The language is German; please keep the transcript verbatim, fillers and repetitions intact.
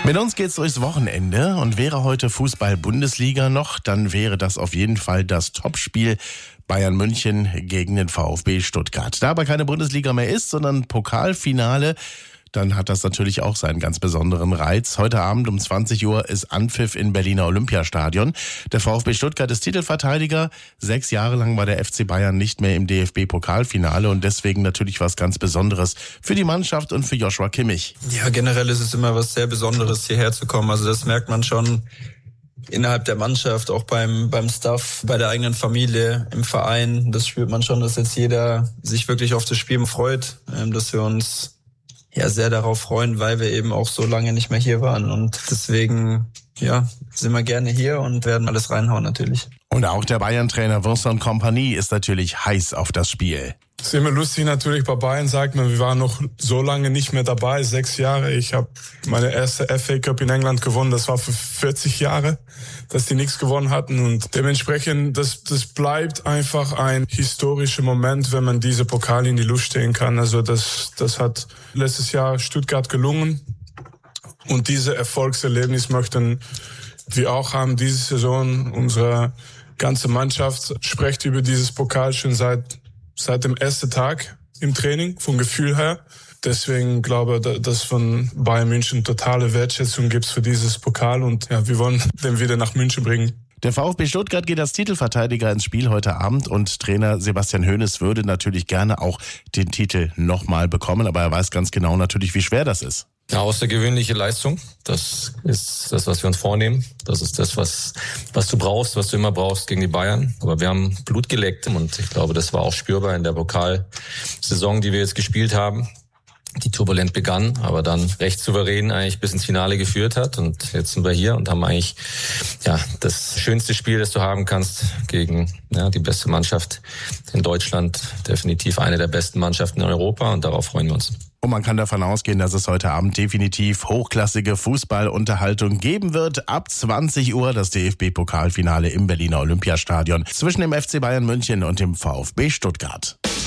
Mit uns geht's durchs Wochenende und wäre heute Fußball-Bundesliga noch, dann wäre das auf jeden Fall das Topspiel Bayern München gegen den VfB Stuttgart. Da aber keine Bundesliga mehr ist, sondern Pokalfinale, dann hat das natürlich auch seinen ganz besonderen Reiz. Heute Abend um zwanzig Uhr ist Anpfiff im Berliner Olympiastadion. Der VfB Stuttgart ist Titelverteidiger. Sechs Jahre lang war der F C Bayern nicht mehr im D F B-Pokalfinale und deswegen natürlich was ganz Besonderes für die Mannschaft und für Joshua Kimmich. Ja, generell ist es immer was sehr Besonderes, hierher zu kommen. Also das merkt man schon innerhalb der Mannschaft, auch beim beim Staff, bei der eigenen Familie, im Verein. Das spürt man schon, dass jetzt jeder sich wirklich auf das Spiel freut, dass wir uns ja sehr darauf freuen, weil wir eben auch so lange nicht mehr hier waren. Und deswegen, ja, sind wir gerne hier und werden alles reinhauen natürlich. Und auch der Bayern-Trainer Vincent Kompany ist natürlich heiß auf das Spiel. Es ist immer lustig natürlich, bei Bayern sagt man, wir waren noch so lange nicht mehr dabei, sechs Jahre. Ich habe meine erste F A Cup in England gewonnen, das war für vierzig Jahre, dass die nichts gewonnen hatten. Und dementsprechend, das, das bleibt einfach ein historischer Moment, wenn man diese Pokal in die Luft stehen kann. Also das, das hat letztes Jahr Stuttgart gelungen. Und diese Erfolgserlebnis möchten wir auch haben diese Saison. Unsere ganze Mannschaft spricht über dieses Pokal schon seit seit dem ersten Tag im Training, vom Gefühl her. Deswegen glaube ich, dass von Bayern München totale Wertschätzung gibt für dieses Pokal und ja, wir wollen den wieder nach München bringen. Der VfB Stuttgart geht als Titelverteidiger ins Spiel heute Abend und Trainer Sebastian Hoeneß würde natürlich gerne auch den Titel nochmal bekommen, aber er weiß ganz genau natürlich, wie schwer das ist. Eine außergewöhnliche Leistung, das ist das, was wir uns vornehmen. Das ist das, was was du brauchst, was du immer brauchst gegen die Bayern. Aber wir haben Blut geleckt und ich glaube, das war auch spürbar in der Pokalsaison, die wir jetzt gespielt haben, die turbulent begann, aber dann recht souverän eigentlich bis ins Finale geführt hat. Und jetzt sind wir hier und haben eigentlich ja das schönste Spiel, das du haben kannst gegen ja, die beste Mannschaft in Deutschland, definitiv eine der besten Mannschaften in Europa und darauf freuen wir uns. Und man kann davon ausgehen, dass es heute Abend definitiv hochklassige Fußballunterhaltung geben wird. Ab zwanzig Uhr das D F B-Pokalfinale im Berliner Olympiastadion zwischen dem F C Bayern München und dem VfB Stuttgart.